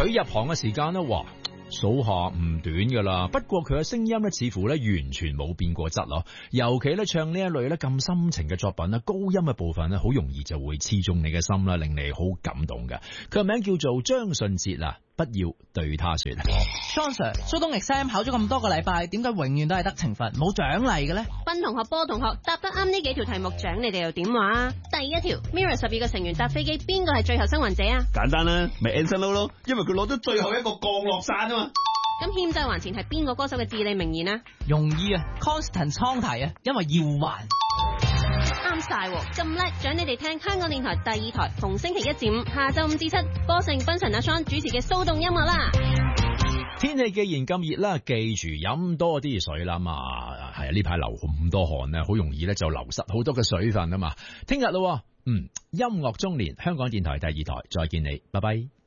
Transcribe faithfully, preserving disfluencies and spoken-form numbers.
佢入行嘅時間咧，哇！數下唔短噶啦，不過佢嘅聲音咧似乎咧完全冇變過質咯。尤其咧唱呢一類咧咁深情嘅作品咧，高音嘅部分咧好容易就會刺中你嘅心啦，令你好感動嘅。佢嘅名叫做張信哲啊，不要對他說。 John Sir， 蘇東 exam 考咗咁多個禮拜，點解永遠都係得懲罰冇獎勵嘅咧？ 斌同學、波同學答得啱呢幾條題目，獎你哋又點話？第一條 Mirror 十二個成員搭飛機，邊個係最後生還者啊？ 簡單啦，咪 Anson Lo 咯，因為佢攞咗最後一個降落傘啊嘛。 咁欠債還錢係邊個歌手嘅至理名言啊？ 容易啊 ，Constant 倉提啊，因為要還。 啱晒，咁叻，獎你哋聽香港電台第二台，逢星期一至五下晝五至七，波盛、斌神、阿 Sean 主持嘅騷動音樂啦。 天氣既然咁熱啦，記住飲多啲水啦嘛。係啊，呢排流咁多汗咧，好容易咧就流失好多嘅水分啊嘛。聽日咯，嗯，音樂中年，香港電台第二台，再見你，拜拜。